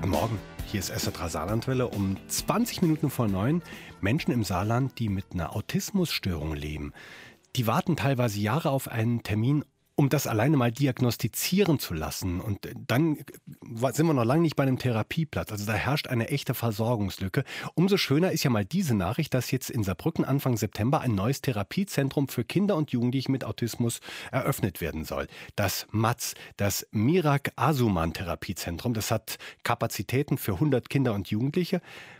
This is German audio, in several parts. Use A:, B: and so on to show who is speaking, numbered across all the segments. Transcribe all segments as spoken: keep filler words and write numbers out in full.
A: Guten Morgen, hier ist S R drei Saarlandwelle um zwanzig Minuten vor neun. Menschen im Saarland, die mit einer Autismusstörung leben, die warten teilweise Jahre auf einen Termin, um das alleine mal diagnostizieren zu lassen. Und dann sind wir noch lange nicht bei einem Therapieplatz. Also da herrscht eine echte Versorgungslücke. Umso schöner ist ja mal diese Nachricht, dass jetzt in Saarbrücken Anfang September ein neues Therapiezentrum für Kinder und Jugendliche mit Autismus eröffnet werden soll. Das M A Z, das Mirak Asuman Therapiezentrum, das hat Kapazitäten für hundert Kinder und Jugendliche.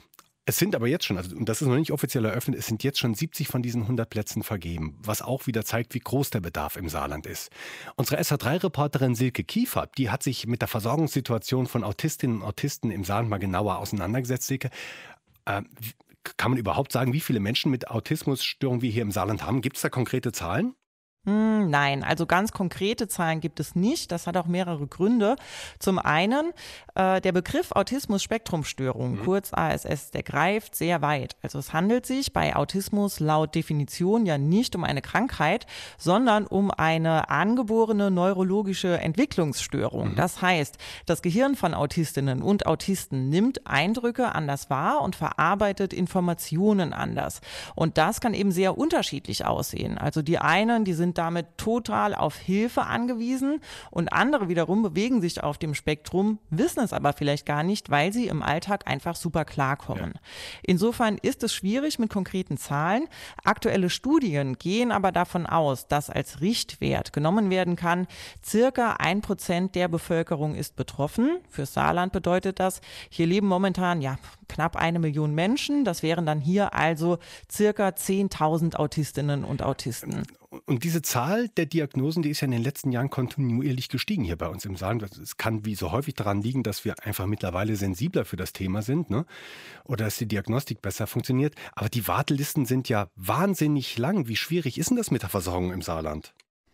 A: Es sind aber jetzt schon, also und das ist noch nicht offiziell eröffnet, es sind jetzt schon siebzig von diesen hundert Plätzen vergeben, was auch wieder zeigt, wie groß der Bedarf im Saarland ist. Unsere S R drei Reporterin Silke Kiefer, die hat sich mit der Versorgungssituation von Autistinnen und Autisten im Saarland mal genauer auseinandergesetzt. Silke, äh, kann man überhaupt sagen, wie viele Menschen mit Autismusstörungen wir hier im Saarland haben? Gibt es da konkrete Zahlen?
B: Hm, Nein, also ganz konkrete Zahlen gibt es nicht. Das hat auch mehrere Gründe. Zum einen, äh, der Begriff Autismus-Spektrum-Störung,
A: Mhm.
B: kurz A S S, der greift sehr weit. Also es handelt sich bei Autismus laut Definition ja nicht um eine Krankheit, sondern um eine angeborene neurologische Entwicklungsstörung.
A: Mhm.
B: Das heißt, das Gehirn von Autistinnen und Autisten nimmt Eindrücke anders wahr und verarbeitet Informationen anders. Und das kann eben sehr unterschiedlich aussehen. Also die einen, die sind damit total auf Hilfe angewiesen und andere wiederum bewegen sich auf dem Spektrum, wissen es aber vielleicht gar nicht, weil sie im Alltag einfach super klarkommen.
A: Ja.
B: Insofern ist es schwierig mit konkreten Zahlen. Aktuelle Studien gehen aber davon aus, dass als Richtwert genommen werden kann, circa ein Prozent der Bevölkerung ist betroffen. Für Saarland bedeutet das, hier leben momentan ja knapp eine Million Menschen. Das wären dann hier also circa zehntausend Autistinnen und Autisten.
A: Und diese Zahl der Diagnosen, die ist ja in den letzten Jahren kontinuierlich gestiegen hier bei uns im Saarland. Es kann wie so häufig daran liegen, dass wir einfach mittlerweile sensibler für das Thema sind, ne? Oder dass die Diagnostik besser funktioniert. Aber die Wartelisten sind ja wahnsinnig lang. Wie schwierig ist denn das mit der Versorgung im Saarland?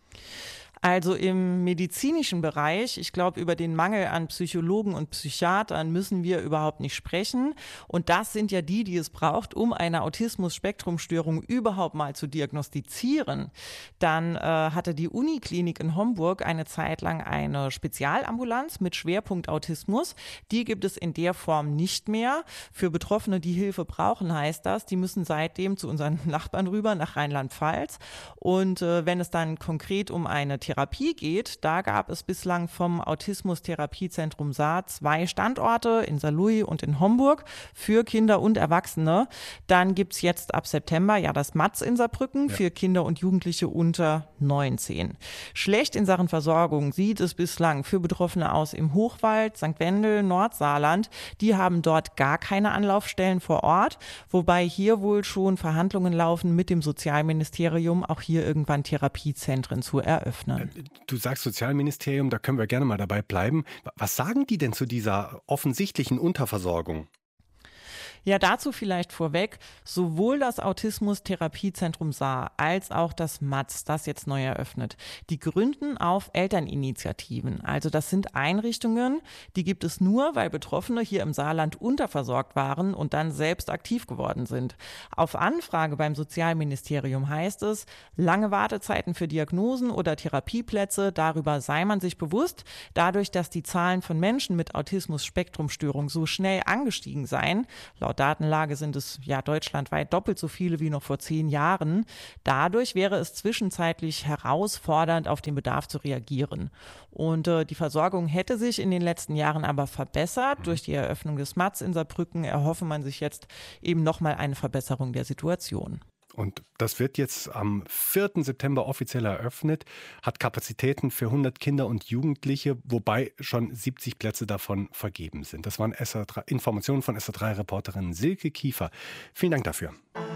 B: Also im medizinischen Bereich, ich glaube, über den Mangel an Psychologen und Psychiatern müssen wir überhaupt nicht sprechen. Und das sind ja die, die es braucht, um eine Autismus-Spektrum-Störung überhaupt mal zu diagnostizieren. Dann äh, hatte die Uniklinik in Homburg eine Zeit lang eine Spezialambulanz mit Schwerpunkt Autismus. Die gibt es in der Form nicht mehr. Für Betroffene, die Hilfe brauchen, heißt das, die müssen seitdem zu unseren Nachbarn rüber nach Rheinland-Pfalz. Und äh, wenn es dann konkret um eine Therapie geht, da gab es bislang vom Autismus-Therapiezentrum Saar zwei Standorte in Saarlouis und in Homburg für Kinder und Erwachsene. Dann gibt es jetzt ab September ja das M A Z in Saarbrücken
A: Ja.
B: für Kinder und Jugendliche unter neunzehn. Schlecht in Sachen Versorgung sieht es bislang für Betroffene aus im Hochwald, Sankt Wendel, Nordsaarland. Die haben dort gar keine Anlaufstellen vor Ort, wobei hier wohl schon Verhandlungen laufen mit dem Sozialministerium, auch hier irgendwann Therapiezentren zu eröffnen.
A: Du sagst Sozialministerium, da können wir gerne mal dabei bleiben. Was sagen die denn zu dieser offensichtlichen Unterversorgung?
B: Ja, dazu vielleicht vorweg, sowohl das Autismus-Therapiezentrum Saar als auch das M A Z, das jetzt neu eröffnet, die gründen auf Elterninitiativen. Also das sind Einrichtungen, die gibt es nur, weil Betroffene hier im Saarland unterversorgt waren und dann selbst aktiv geworden sind. Auf Anfrage beim Sozialministerium heißt es, lange Wartezeiten für Diagnosen oder Therapieplätze, darüber sei man sich bewusst. Dadurch, dass die Zahlen von Menschen mit Autismus-Spektrum-Störung so schnell angestiegen seien, laut Datenlage sind es ja deutschlandweit doppelt so viele wie noch vor zehn Jahren. Dadurch wäre es zwischenzeitlich herausfordernd, auf den Bedarf zu reagieren. Und äh, die Versorgung hätte sich in den letzten Jahren aber verbessert. Durch die Eröffnung des M A Z in Saarbrücken erhoffe man sich jetzt eben nochmal eine Verbesserung der Situation.
A: Und das wird jetzt am vierten September offiziell eröffnet, hat Kapazitäten für hundert Kinder und Jugendliche, wobei schon siebzig Plätze davon vergeben sind. Das waren S R drei, Informationen von S R drei Reporterin Silke Kiefer. Vielen Dank dafür.